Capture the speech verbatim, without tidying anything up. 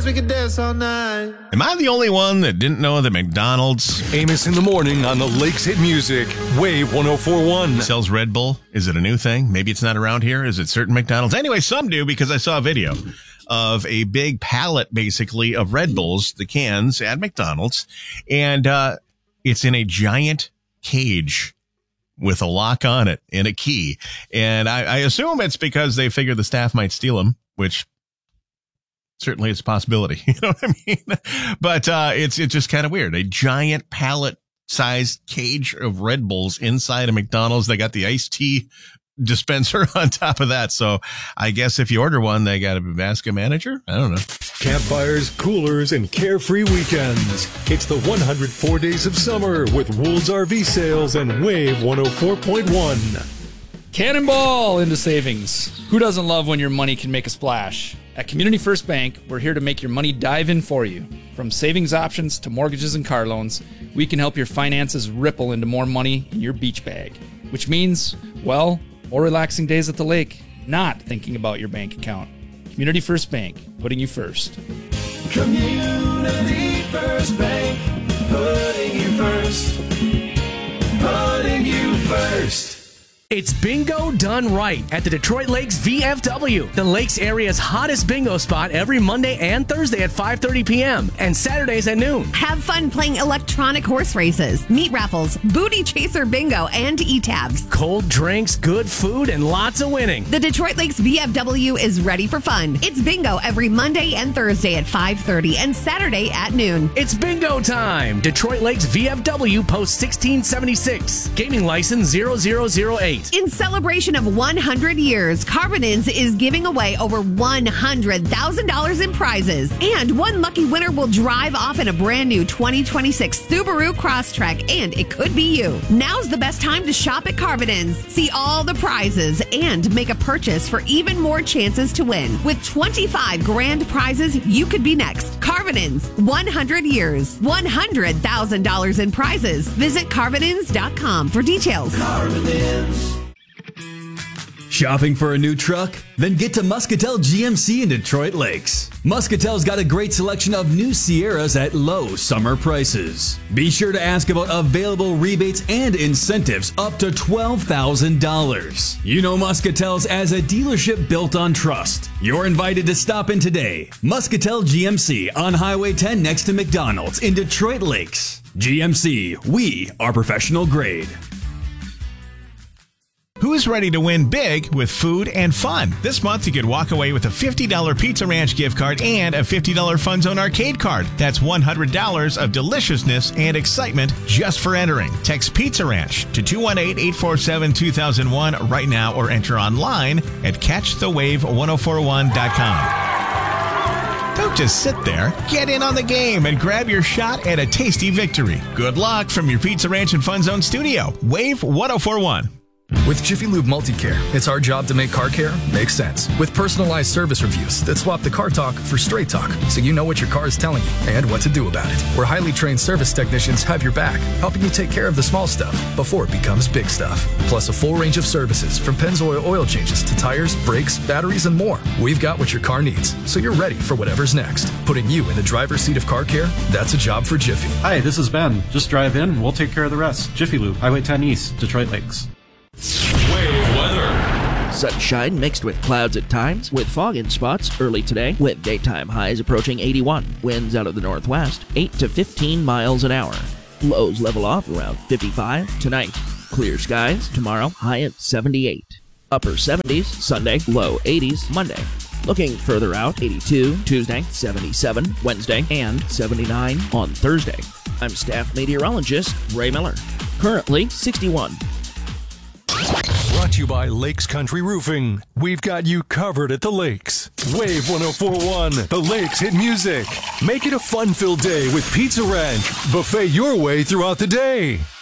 dance, we can dance all night. Am I the only one that didn't know that McDonald's Amos in the morning on the Lakes Hit Music. Wave one oh four point one. sells Red Bull? Is it a new thing? Maybe it's not around here. Is it certain McDonald's? Anyway, some do, because I saw a video of a big pallet, basically, of Red Bulls, the cans at McDonald's. And uh, it's in a giant cage with a lock on it and a key. And I, I assume it's because they figure the staff might steal them, which certainly is a possibility. You know what I mean? But uh, it's it's just kind of weird. A giant pallet-sized cage of Red Bulls inside a McDonald's. They got the iced tea dispenser on top of that. So I guess if you order one, they got to ask a manager. I don't know. Campfires, coolers, and carefree weekends. It's the one hundred four days of summer with Wool's R V sales and Wave one oh four point one. Cannonball into savings. Who doesn't love when your money can make a splash? At Community First Bank, we're here to make your money dive in for you. From savings options to mortgages and car loans, we can help your finances ripple into more money in your beach bag. Which means, well, more relaxing days at the lake, not thinking about your bank account. Community First Bank, putting you first. Community First Bank, putting you first. Putting you first. It's bingo done right at the Detroit Lakes V F W, the Lakes area's hottest bingo spot every Monday and Thursday at five thirty p.m. and Saturdays at noon. Have fun playing electronic horse races, meat raffles, booty chaser bingo, and E-tabs. Cold drinks, good food, and lots of winning. The Detroit Lakes V F W is ready for fun. It's bingo every Monday and Thursday at five thirty and Saturday at noon. It's bingo time. Detroit Lakes V F W, Post sixteen seventy-six. Gaming license zero zero zero eight. In celebration of one hundred years, Carbonins is giving away over one hundred thousand dollars in prizes. And one lucky winner will drive off in a brand new twenty twenty-six Subaru Crosstrek, and it could be you. Now's the best time to shop at Carbonins. See all the prizes and make a purchase for even more chances to win. With twenty-five grand prizes, you could be next. Carbonins, one hundred years, one hundred thousand dollars in prizes. Visit Carbonins dot com for details. Carbonins. Shopping for a new truck? Then get to Muscatel G M C in Detroit Lakes. Muscatel's got a great selection of new Sierras at low summer prices. Be sure to ask about available rebates and incentives up to twelve thousand dollars. You know Muscatel's as a dealership built on trust. You're invited to stop in today. Muscatel G M C on Highway ten next to McDonald's in Detroit Lakes. G M C, we are professional grade. Who's ready to win big with food and fun? This month, you could walk away with a fifty dollars Pizza Ranch gift card and a fifty dollars Fun Zone arcade card. That's one hundred dollars of deliciousness and excitement just for entering. Text Pizza Ranch to two one eight, eight four seven, two thousand one right now or enter online at catch the wave one oh four one dot com. Don't just sit there. Get in on the game and grab your shot at a tasty victory. Good luck from your Pizza Ranch and Fun Zone studio. Wave one oh four one. With Jiffy Lube Multicare, it's our job to make car care make sense. With personalized service reviews that swap the car talk for straight talk, so you know what your car is telling you and what to do about it. Where highly trained service technicians have your back, helping you take care of the small stuff before it becomes big stuff. Plus a full range of services from Pennzoil oil changes to tires, brakes, batteries, and more. We've got what your car needs, so you're ready for whatever's next. Putting you in the driver's seat of car care, that's a job for Jiffy. Hi, this is Ben. Just drive in, we'll take care of the rest. Jiffy Lube, Highway ten East, Detroit Lakes. Wave weather. Sunshine mixed with clouds at times, with fog in spots early today, with daytime highs approaching eighty-one. Winds out of the northwest, eight to fifteen miles an hour. Lows level off around fifty-five tonight. Clear skies tomorrow, high at seventy-eight. Upper seventies Sunday, low eighties Monday. Looking further out, eighty-two Tuesday, seventy-seven Wednesday, and seventy-nine on Thursday. I'm staff meteorologist Ray Miller. Currently sixty-one. Brought to you by Lakes Country Roofing. We've got you covered at the lakes. Wave one oh four point one, the Lakes Hit Music. Make it a fun-filled day with Pizza Ranch. Buffet your way throughout the day.